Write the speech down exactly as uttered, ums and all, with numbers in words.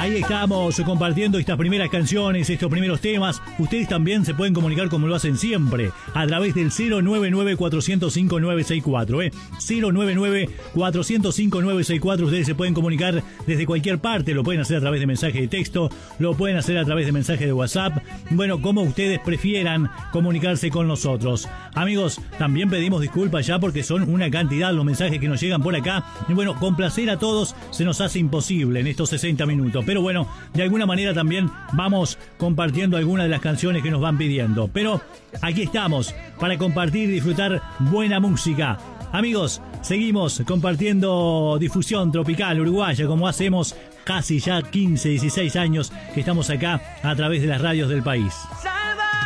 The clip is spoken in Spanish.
Ahí estamos compartiendo estas primeras canciones, estos primeros temas. Ustedes también se pueden comunicar como lo hacen siempre, a través del cero nueve nueve, cuatro cero cinco, nueve seis cuatro. ¿eh? cero nueve nueve, cuatro cero cinco, nueve seis cuatro. Ustedes se pueden comunicar desde cualquier parte. Lo pueden hacer a través de mensaje de texto, lo pueden hacer a través de mensaje de WhatsApp. Bueno, como ustedes prefieran comunicarse con nosotros. Amigos, también pedimos disculpas ya porque son una cantidad los mensajes que nos llegan por acá. Y bueno, complacer a todos se nos hace imposible en estos sesenta minutos. Pero bueno, de alguna manera también vamos compartiendo algunas de las canciones que nos van pidiendo. Pero aquí estamos para compartir y disfrutar buena música. Amigos, seguimos compartiendo difusión tropical uruguaya como hacemos casi ya quince, dieciséis años que estamos acá a través de las radios del país.